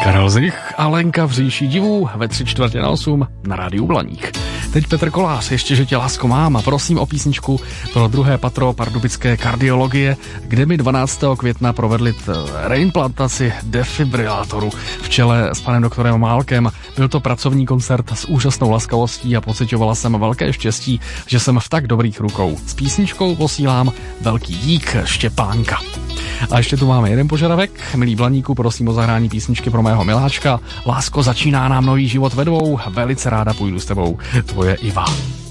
Karel Zich a Lenka v říši divů ve 7:45 na rádiu Blaník. Teď Petr Kolář, ještě že tě lásko mám a prosím o písničku pro druhé patro pardubické kardiologie, kde mi 12. května provedli reimplantaci defibrilátoru v čele s panem doktorem Málkem. Byl to pracovní koncert s úžasnou laskavostí a pociťovala jsem velké štěstí, že jsem v tak dobrých rukou. S písničkou posílám velký dík Štěpánka. A ještě tu máme jeden požadavek. Milý Blaníku, prosím o zahrání písničky pro mého miláčka. Lásko, začíná nám nový život ve dvou, velice ráda půjdu s tebou. Tvoje Iva.